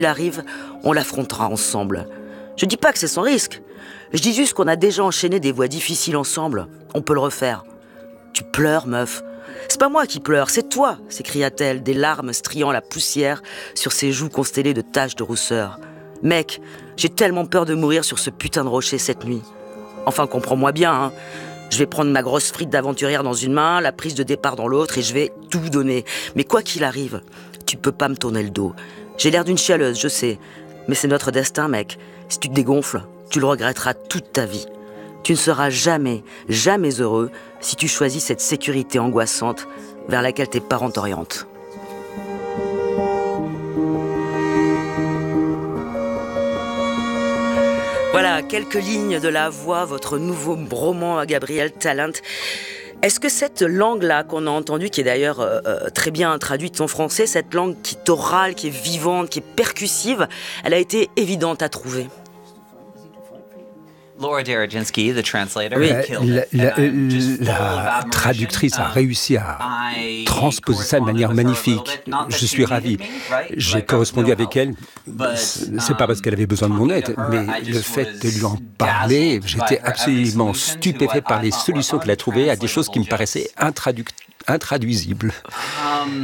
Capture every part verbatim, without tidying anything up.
Il arrive, on l'affrontera ensemble. Je dis pas que c'est sans risque. Je dis juste qu'on a déjà enchaîné des voies difficiles ensemble. On peut le refaire. Tu pleures, meuf. C'est pas moi qui pleure, c'est toi, s'écria-t-elle, des larmes striant la poussière sur ses joues constellées de taches de rousseur. Mec, j'ai tellement peur de mourir sur ce putain de rocher cette nuit. Enfin, comprends-moi bien, hein. Je vais prendre ma grosse frite d'aventurière dans une main, la prise de départ dans l'autre, et je vais tout donner. Mais quoi qu'il arrive, tu peux pas me tourner le dos. J'ai l'air d'une chialeuse, je sais. Mais c'est notre destin, mec. Si tu te dégonfles, tu le regretteras toute ta vie. Tu ne seras jamais, jamais heureux si tu choisis cette sécurité angoissante vers laquelle tes parents t'orientent. Voilà, quelques lignes de la voix, votre nouveau roman à Gabriel Talent. Est-ce que cette langue-là qu'on a entendue, qui est d'ailleurs euh, très bien traduite en français, cette langue qui est orale, qui est vivante, qui est percussive, elle a été évidente à trouver? Laura Derajinsky, the translator, Oui, killed la, it. la, And I'm just la full of admiration. traductrice a réussi à I transposer ça de manière corresponded with her a magnifique. little bit, not that Je she suis ravi. needed me, right? J'ai Like, correspondu no avec help. elle. But, C'est pas parce qu'elle avait besoin de mon aide, um, mais talking to her, le I fait just de lui en was parler, dazzled j'étais by her absolument every solution to stupéfait what par I les thought solutions were qu'elle a trouvées à des choses qui me untranslatable paraissaient intradu- intraduisibles. Um,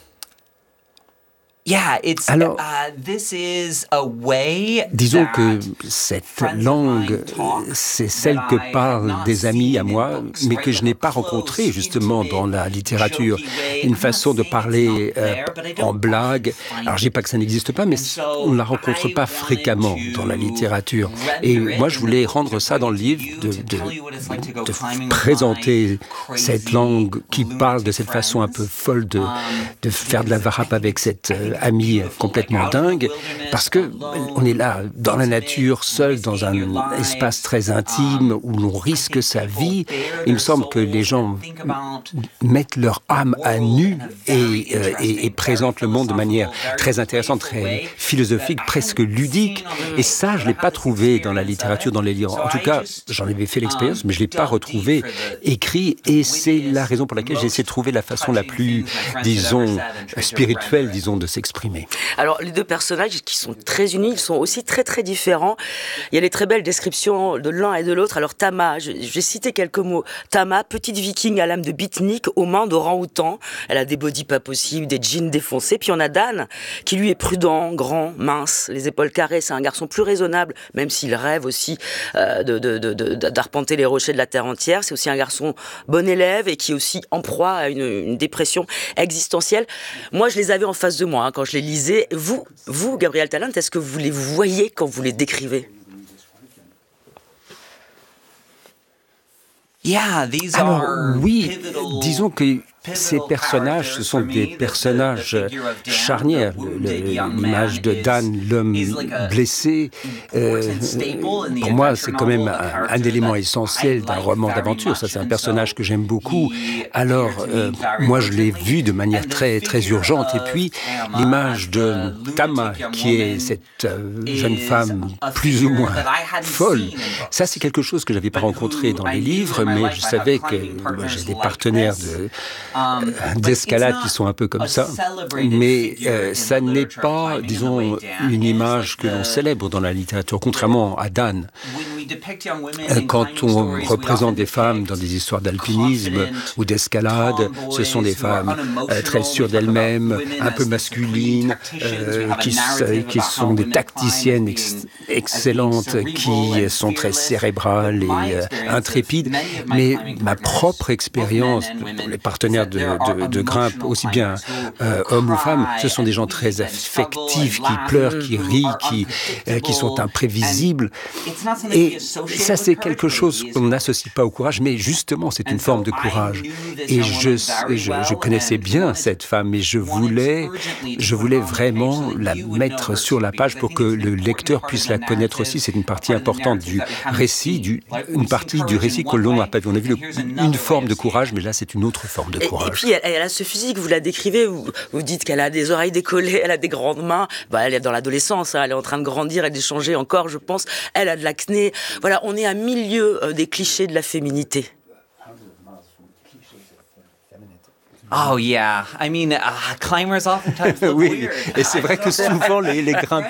yeah, it's, Alors, uh, this is a way disons that que cette friends of langue, mine talk c'est celle that que I have parlent not des amis seen à in moi, books, mais right? que je n'ai pas Close, rencontré justement intimate, dans la littérature. jokey way. Une I'm not façon de saying it's parler not euh, there, but I don't en blague. often find Alors je dis pas que ça n'existe pas, mais And so on ne la rencontre I pas wanted fréquemment to dans la littérature. Et render it moi je in voulais the book rendre to ça dans le bring livre, you, de, to tell you what it's like to go de, climbing de with présenter my cette crazy, langue qui parle de cette lunatic façon un peu friends. folle de, de faire de la varap avec cette euh, amie complètement dingue, parce que on est là dans la nature, seul dans un espace très intime où l'on risque sa vie. Il me semble que les gens mettent leur âme à nu et, euh, et, et présentent le monde de manière très intéressante, très philosophique, presque ludique. Et ça, je ne l'ai pas trouvé dans la littérature, dans les livres. En tout cas, j'en avais fait l'expérience, mais je ne l'ai pas retrouvé écrit. Et c'est la raison pour laquelle j'ai essayé de trouver la façon la plus, disons, spirituelle, disons, de s'exprimer. Alors, les deux personnages qui sont très unis, ils sont aussi très très différents. Il y a les très belles descriptions de l'un et de l'autre. Alors, Tama, je, je vais citer quelques mots. Tama, petite viking à l'âme de beatnik, aux mains d'orang-outan. Elle a des bodys pas possibles, des jeans défoncés. Puis on a Dan, qui lui est prudent, grand, mince, les épaules carrées. C'est un garçon plus raisonnable, même s'il rêve aussi euh, de, de, de, de, d'arpenter les rochers de la terre entière. C'est aussi un garçon bon élève et qui est aussi en proie à une, une dépression existentielle. Moi, je les avais en face de moi hein, quand je les lisais. Vous, vous, Gabriel Talent, est-ce que vous les voyez quand vous les décrivez? Yeah, these Alors are oui, pivotal, disons que ces personnages, ce sont des personnages charnières. Le- le- L'image de Dan, l'homme blessé, euh, pour moi, c'est quand même un, un élément essentiel d'un roman d'aventure. Ça, c'est un personnage que j'aime beaucoup. Alors, euh, moi, je l'ai vu de manière très, très urgente. Et puis, l'image de Tama, qui est cette euh, jeune femme plus ou moins folle, ça, c'est quelque chose que je n'avais pas rencontré dans les livres, mais je savais que moi, j'ai des partenaires de d'escalade qui sont un peu comme ça, mais euh, ça n'est pas, disons, une image que l'on célèbre dans la littérature, contrairement à Dan. Quand on représente des femmes dans des histoires d'alpinisme ou d'escalade, ce sont des femmes euh, très sûres d'elles-mêmes, un peu masculines, euh, qui, qui sont des tacticiennes ex- excellentes, qui sont très cérébrales et euh, intrépides. Mais ma propre expérience, pour les partenaires de, de, de grimpe, aussi bien euh, hommes ou femmes, ce sont des gens très affectifs, qui pleurent, qui rient, qui, euh, qui sont imprévisibles. Et ça, c'est quelque chose qu'on n'associe pas au courage, mais justement, c'est une forme de courage. Et je, je, je connaissais bien cette femme, et je voulais, je voulais vraiment la mettre sur la page pour que le lecteur puisse la connaître aussi. C'est une partie importante du récit, du, une partie du récit que l'on n'a pas vu. On a vu le, une forme de courage, mais là, c'est une autre forme de courage. Et, et puis, elle, elle a ce physique, vous la décrivez, vous, vous dites qu'elle a des oreilles décollées, elle a des grandes mains. Bah, elle est dans l'adolescence, hein, elle est en train de grandir et d'échanger encore, je pense. Elle a de l'acné. Voilà, on est à milieu euh, des clichés de la féminité. Oh yeah, I mean, uh, climbers oftentimes look Oui, weird. et c'est vrai que souvent les, les grimpeurs